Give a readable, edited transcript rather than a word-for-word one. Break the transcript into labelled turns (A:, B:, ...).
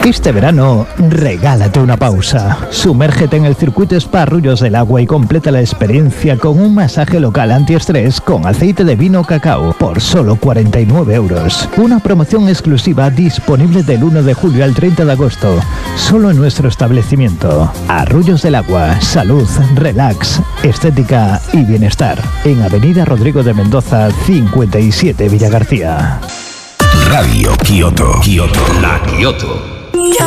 A: Este verano, regálate una pausa. Sumérgete en el circuito Spa Arroyos del Agua y completa la experiencia con un masaje local antiestrés con aceite de vino cacao por solo 49 euros. Una promoción exclusiva disponible del 1 de julio al 30 de agosto. Solo en nuestro establecimiento. Arroyos del Agua, salud, relax, estética y bienestar. En Avenida Rodrigo de Mendoza, 57 Villagarcía.
B: Radio Kioto. La Kioto.